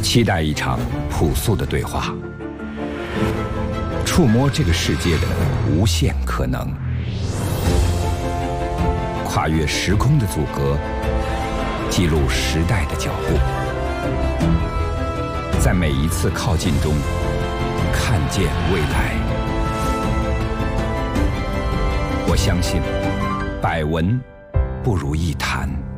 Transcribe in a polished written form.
期待一场朴素的对话，触摸这个世界的无限可能，跨越时空的阻隔，记录时代的脚步，在每一次靠近中看见未来。我相信，百闻不如一谈。